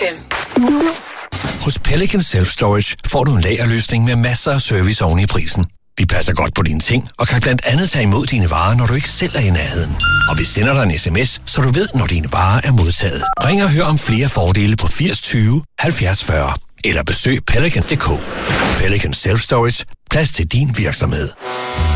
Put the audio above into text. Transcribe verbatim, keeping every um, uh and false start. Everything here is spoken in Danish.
fem. Hos Pelican Self Storage får du en lagerløsning med masser af service oven i prisen. Vi passer godt på dine ting og kan blandt andet tage imod dine varer, når du ikke selv er i nærheden. Og vi sender dig en sms, så du ved, når dine varer er modtaget. Ring og hør om flere fordele på firs tyve halvfjerds fyrre. Eller besøg pelican punktum d k. Pelican Self Storage. Plads til din virksomhed.